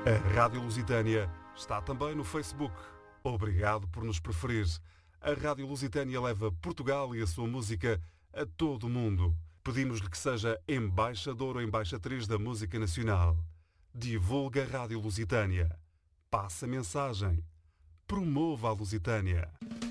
A Rádio Lusitânia está também no Facebook. Obrigado por nos preferir. A Rádio Lusitânia leva Portugal e a sua música a todo o mundo. Pedimos-lhe que seja embaixador ou embaixatriz da música nacional. Divulgue a Rádio Lusitânia. Passe a mensagem. Promova a Lusitânia.